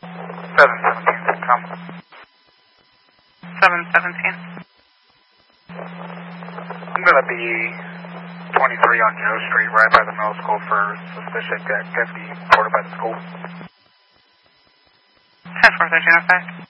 717, come. 717. I'm going to be 23 on Joe Street, right by the middle school for suspicious activity reported by the school. 10-4, 13, effect.